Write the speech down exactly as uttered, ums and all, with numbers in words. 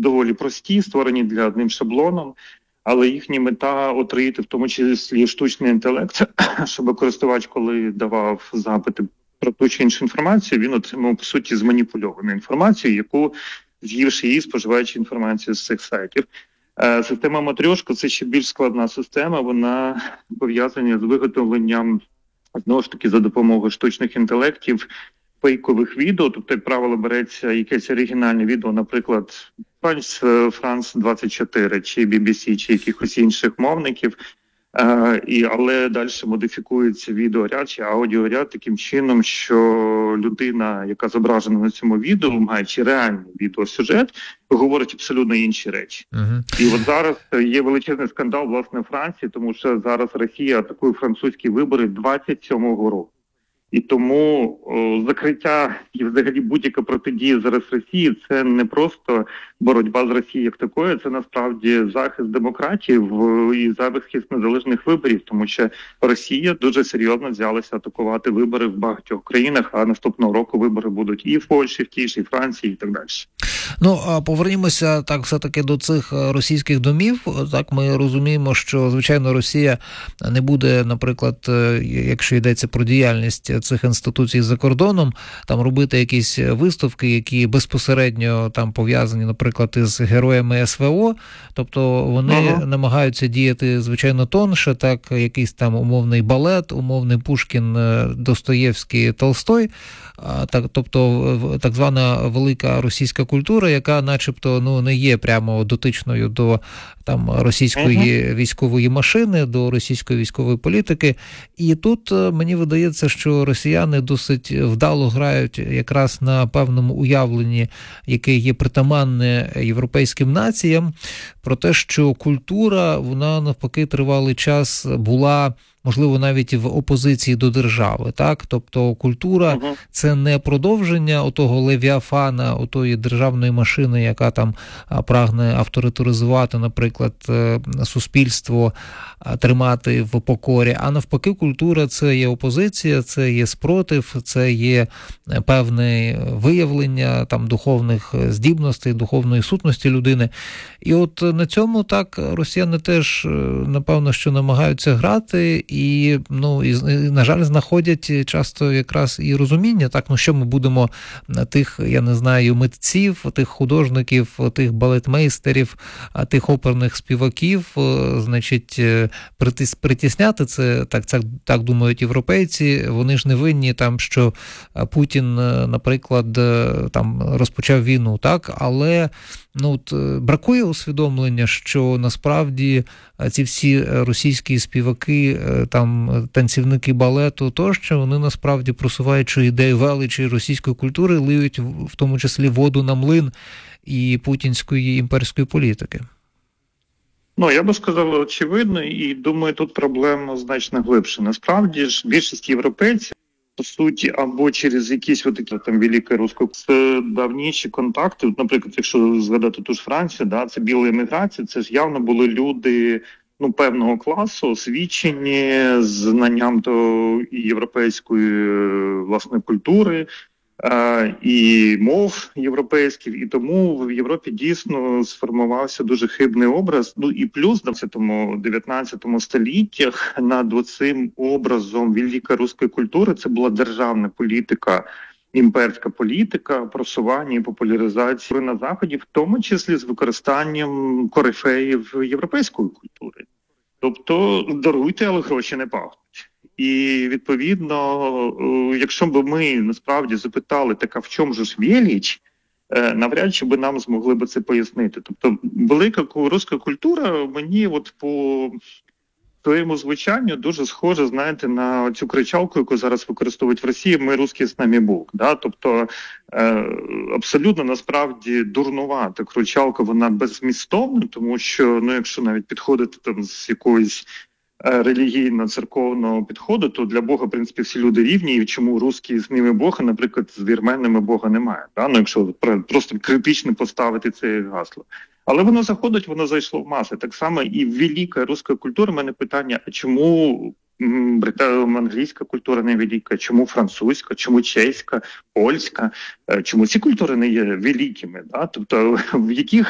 доволі прості, створені для одним шаблоном, але їхня мета отримати в тому числі штучний інтелект, щоб користувач, коли давав запити про ту чи іншу інформацію, він отримав, по суті, зманіпульовану інформацію, яку, з'ївши її, споживаючи інформацію з цих сайтів. Е, система Матрьошка – це ще більш складна система, вона пов'язана з виготовленням, знову ж таки, за допомогою штучних інтелектів, фейкових відео, тобто, як правило, береться якесь оригінальне відео, наприклад, Франс двадцять чотири, чи бі бі сі, чи якихось інших мовників, е, і, але далі модифікується відеоряд чи аудіоряд таким чином, що людина, яка зображена на цьому відео, маючи реальний відеосюжет, говорить абсолютно інші речі. Uh-huh. І от зараз є величезний скандал, власне, в Франції, тому що зараз Росія атакує французькі вибори двадцять сьомого року. І тому о, закриття і взагалі будь-яка протидія зараз Росії – це не просто боротьба з Росією як такою, це насправді захист демократії в, і захист незалежних виборів, тому що Росія дуже серйозно взялася атакувати вибори в багатьох країнах, а наступного року вибори будуть і в Польщі, в тій ж, і в Франції, і так далі. Ну, а повернімося так все-таки до цих російських домів. Так, ми розуміємо, що, звичайно, Росія не буде, наприклад, якщо йдеться про діяльність цих інституцій за кордоном, там робити якісь виставки, які безпосередньо там пов'язані, наприклад, із героями ес ве о, тобто вони ага. намагаються діяти, звичайно, тонше, так, якийсь там умовний балет, умовний Пушкін, Достоєвський, Толстой, так, тобто так звана велика російська культура, яка начебто ну, не є прямо дотичною до там російської uh-huh. військової машини, до російської військової політики. І тут мені видається, що росіяни досить вдало грають якраз на певному уявленні, яке є притаманне європейським націям, про те, що культура, вона навпаки тривалий час була, можливо, навіть в опозиції до держави, так? Тобто культура uh-huh. – це не продовження отого левіафана, отої державної машини, яка там прагне авторитаризувати, наприклад, суспільство, тримати в покорі, а навпаки, культура – це є опозиція, це є спротив, це є певне виявлення там духовних здібностей, духовної сутності людини. І от на цьому так росіяни теж, напевно, що намагаються грати, і, ну, і, на жаль, знаходять часто якраз і розуміння, так, ну, що ми будемо тих, я не знаю, митців, тих художників, тих балетмейстерів, тих оперних співаків, значить, притісняти, це, так, так, так думають європейці, вони ж не винні там, що Путін, наприклад, там розпочав війну, так, але ну, от, бракує усвідомлення, що насправді ці всі російські співаки, там танцівники балету тощо, вони насправді, просуваючи ідею величі російської культури, лиють в тому числі воду на млин і путінської імперської політики. Ну, я би сказав, очевидно, і думаю, тут проблема значно глибше. Насправді ж більшість європейців, по суті, або через якісь отакі там великі руські давніші контакти, наприклад, якщо згадати ту ж Францію, да, це біла еміграція, це ж явно були люди, ну, певного класу, освічені, з знанням до європейської, власне, культури, і мов європейських, і тому в Європі дійсно сформувався дуже хибний образ. Ну і плюс в дев'ятнадцятому століттях над цим образом великої руської культури це була державна політика, імперська політика, просування і популяризації на Заході, в тому числі з використанням корифеїв європейської культури. Тобто, даруйте, але гроші не пахнуть. І, відповідно, якщо б ми насправді запитали, так, а в чому ж велич, навряд чи би нам змогли б це пояснити. Тобто, велика руська культура мені от по своєму звучанню дуже схожа, знаєте, на цю кричалку, яку зараз використовують в Росії «Ми русський, з нами Бог». Да? Тобто, е, абсолютно, насправді, дурнувата кричалка, вона беззмістовна, тому що, ну, якщо навіть підходити там з якоїсь релігійно-церковного підходу, то для Бога, в принципі, всі люди рівні, і чому русські з ними Бог, а, наприклад, з вірменами Бога немає. Да? Ну, якщо просто критично поставити це гасло. Але воно заходить, воно зайшло в маси. Так само і велика руська культура. У мене питання, а чому англійська культура не велика, чому французька, чому чеська, польська, чому ці культури не є великими? Да? Тобто в яких